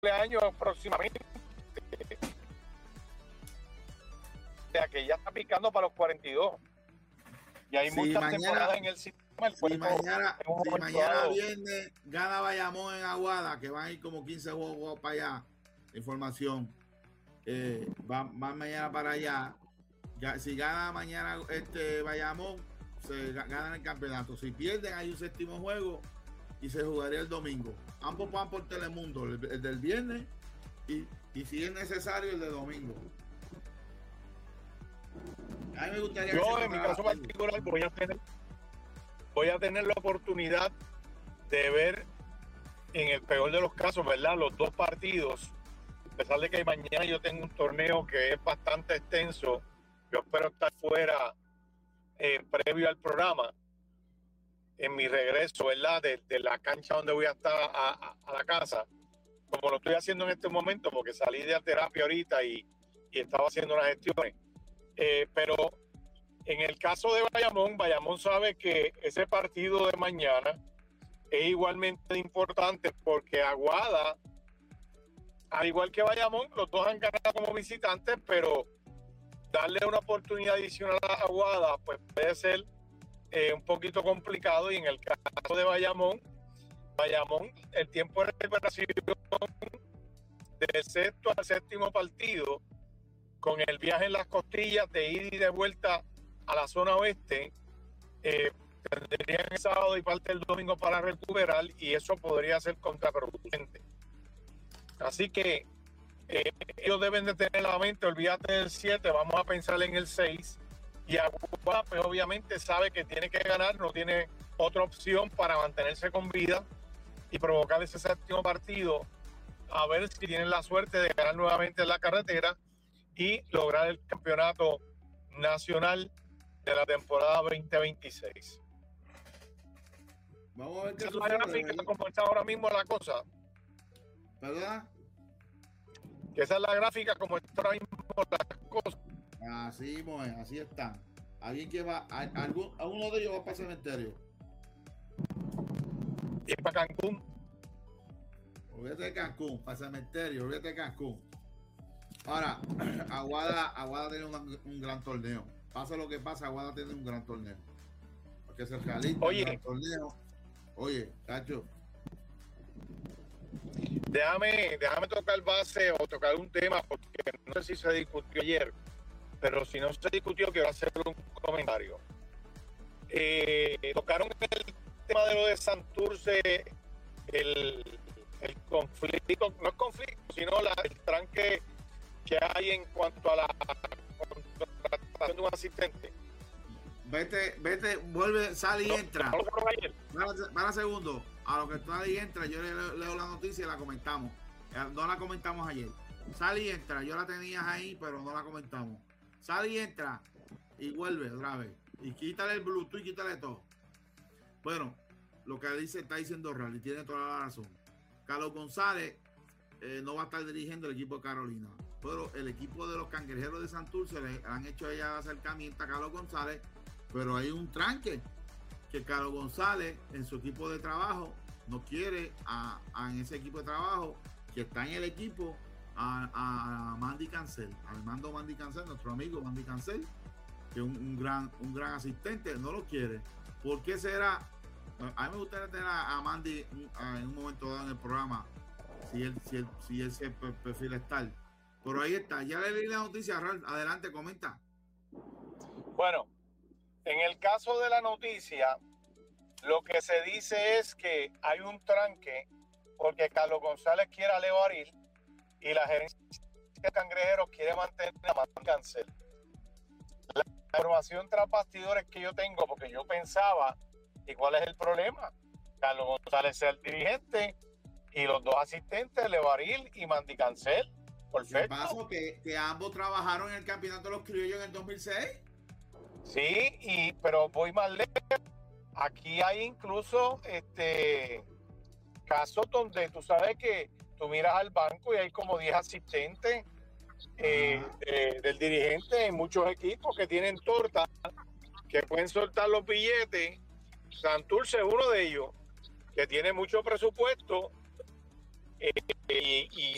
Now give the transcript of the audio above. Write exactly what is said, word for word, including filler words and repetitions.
cumpleaños próximamente. O sea que ya está picando para los cuarenta y dos. Y hay Si muchas mañana- temporadas en el sistema. El Si cuerpo mañana, en un si momento mañana dado- viernes gana Bayamón en Aguada, que van a ir como quince juegos para allá, información, eh, van, van mañana para allá. Ya, si gana mañana este Bayamón, se ga- ganan el campeonato. Si pierden, hay un séptimo juego y se jugaría el domingo. Ambos van por Telemundo, el, el del viernes y, y si es necesario, el de domingo. A mí me gustaría Yo, que en mi se caso fuera- particular, voy a tener, voy a tener la oportunidad de ver, en el peor de los casos, ¿verdad?, los dos partidos. A pesar de que mañana yo tengo un torneo que es bastante extenso, yo espero estar fuera eh, previo al programa, en mi regreso, ¿verdad?, de, de la cancha donde voy a estar a, a, a la casa, como lo estoy haciendo en este momento, porque salí de la terapia ahorita y, y estaba haciendo unas gestiones. Eh, pero en el caso de Bayamón, Bayamón sabe que ese partido de mañana es igualmente importante porque Aguada, al igual que Bayamón, los dos han ganado como visitantes, pero darle una oportunidad adicional a Aguada pues puede ser eh, un poquito complicado. Y en el caso de Bayamón, Bayamón, el tiempo de recuperación del sexto al séptimo partido, con el viaje en las costillas de ida y de vuelta a la zona oeste, eh, tendrían el sábado y parte del domingo para recuperar, y eso podría ser contraproducente. Así que eh, ellos deben de tener la mente, olvídate del siete, vamos a pensar en el seis. Y Aguada, pues obviamente sabe que tiene que ganar, no tiene otra opción para mantenerse con vida y provocar ese séptimo partido, a ver si tienen la suerte de ganar nuevamente en la carretera y lograr el campeonato nacional de la temporada veinte veintiséis. Vamos a ver qué Esa es la sucede, gráfica ¿verdad? como está ahora mismo la cosa. ¿Verdad? Que esa es la gráfica como está ahora mismo la cosa. Así, moe, así están. Alguien que va, a, a algún, a uno de ellos va para el cementerio. Y para Cancún. Olvídate de Cancún, para el cementerio, olvídate de Cancún. Ahora, Aguada, Aguada tiene una, un gran torneo. Pasa lo que pasa, Aguada tiene un gran torneo. Porque es el realista, Oye. un gran torneo. Oye, Cacho. Déjame, déjame tocar base o tocar un tema, porque no sé si se discutió ayer, pero si no se discutió, quiero hacer un comentario. Eh, tocaron el tema de lo de Santurce, el, el conflicto, no es conflicto, sino la, el tranque que hay en cuanto a la contratación de un asistente. Vete, vete, vuelve, sale y No, entra. no lo tocaron ayer. Para, para segundo, a lo que está ahí entra, yo leo, leo la noticia y la comentamos. No la comentamos ayer. Sale y entra, yo la tenías ahí, pero no la comentamos. Sale y entra y vuelve otra vez. Y quítale el Bluetooth y quítale todo. Bueno, lo que dice, está diciendo Rally, tiene toda la razón. Carlos González eh, no va a estar dirigiendo el equipo de Carolina, pero el equipo de los Cangrejeros de Santurce le han hecho ella acercamiento a Carlos González, pero hay un tranque que Carlos González en su equipo de trabajo no quiere a, a en ese equipo de trabajo que está en el equipo a, a Mandy Cancel, al mando Mandy Cancel, nuestro amigo Mandy Cancel, que es un, un gran un gran asistente, no lo quiere. ¿Por qué será? A mí me gustaría tener a, a Mandy a, en un momento dado en el programa, si él, si él, si él se prefiere estar. Pero ahí está, ya le leí la noticia, Ralph, adelante, comenta. Bueno, en el caso de la noticia, lo que se dice es que hay un tranque porque Carlos González quiere a Leo Aril y la gerencia de Cangrejeros quiere mantener a Mandy Cancel. La información tras bastidores que yo tengo, porque yo pensaba, ¿y cuál es el problema? Carlos González es el dirigente y los dos asistentes, Leo Aril y Mandy Cancel. Perfecto. ¿Qué pasó? ¿Que, que ambos trabajaron en el campeonato de los criollos en el dos mil seis? Sí, y, pero voy más lejos. Aquí hay incluso este casos donde tú sabes que tú miras al banco y hay como diez asistentes eh, de, del dirigente en muchos equipos que tienen torta, que pueden soltar los billetes. Santurce es uno de ellos, que tiene mucho presupuesto eh, y, y